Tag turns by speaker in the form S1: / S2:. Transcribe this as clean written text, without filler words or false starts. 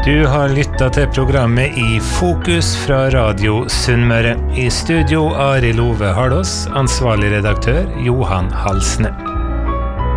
S1: Du har lyttet til programmet I Fokus fra Radio Sunnmøre. I studio Ari Love Hardås, ansvarlig redaktør Johan Halsne.